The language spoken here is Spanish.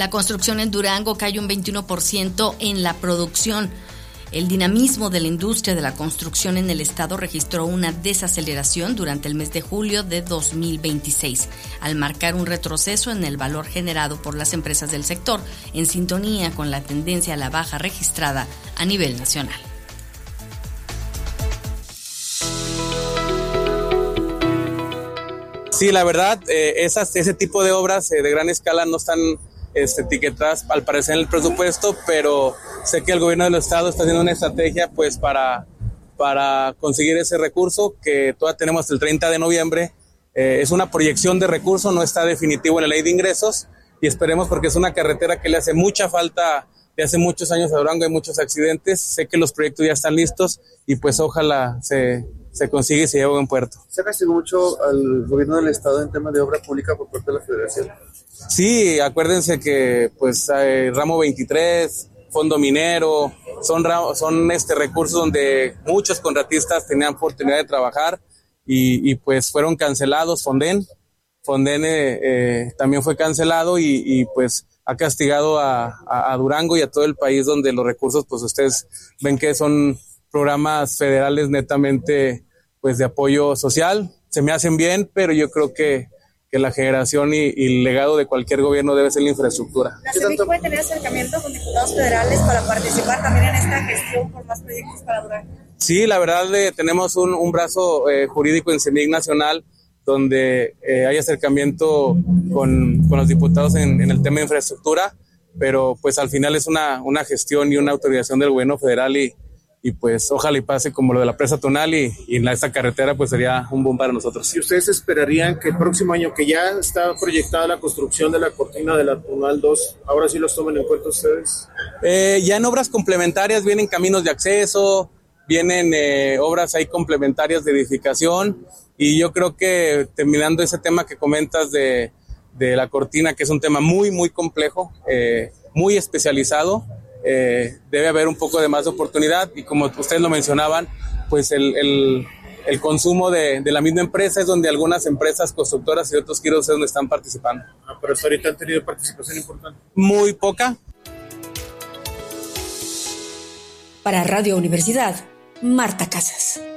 La construcción en Durango cae un 21% en la producción. El dinamismo de la industria de la construcción en el estado registró una desaceleración durante el mes de julio de 2026, al marcar un retroceso en el valor generado por las empresas del sector, en sintonía con la tendencia a la baja registrada a nivel nacional. Sí, la verdad, ese tipo de obras de gran escala no están etiquetadas al parecer en el presupuesto, pero sé que el gobierno del estado está haciendo una estrategia pues para conseguir ese recurso que todavía tenemos hasta el 30 de noviembre. Es una proyección de recursos, no está definitivo en la ley de ingresos y esperemos, porque es una carretera que le hace mucha falta de hace muchos años a Durango, hay muchos accidentes. Sé que los proyectos ya están listos y pues ojalá se consigue y se lleve a buen puerto. ¿Se ha castigado mucho al gobierno del estado en temas de obra pública por parte de la federación? Sí, acuérdense que pues ramo 23, fondo minero, son recursos donde muchos contratistas tenían oportunidad de trabajar y pues fueron cancelados. Fonden también fue cancelado y pues ha castigado a Durango y a todo el país, donde los recursos pues ustedes ven que son programas federales netamente pues de apoyo social. Se me hacen bien, pero yo creo que la generación y el legado de cualquier gobierno debe ser la infraestructura. ¿La CEMIC puede tener acercamiento con diputados federales para participar también en esta gestión por más proyectos para Durango? Sí, la verdad tenemos un brazo jurídico en CEMIC Nacional, donde hay acercamiento con los diputados en el tema de infraestructura, pero pues al final es una gestión y una autorización del gobierno federal y pues ojalá y pase como lo de la presa tonal y esta carretera pues sería un boom para nosotros. ¿Y ustedes esperarían que el próximo año, que ya está proyectada la construcción de la cortina de la Tonal 2, ahora sí los tomen en cuenta ustedes? Ya en obras complementarias vienen caminos de acceso, vienen obras ahí complementarias de edificación, y yo creo que terminando ese tema que comentas de la cortina, que es un tema muy, muy complejo, muy especializado, debe haber un poco de más oportunidad, y como ustedes lo mencionaban, pues el consumo de la misma empresa es donde algunas empresas constructoras y otros quiros es donde están participando. Pero hasta ahorita han tenido participación importante. Muy poca. Para Radio Universidad, Marta Casas.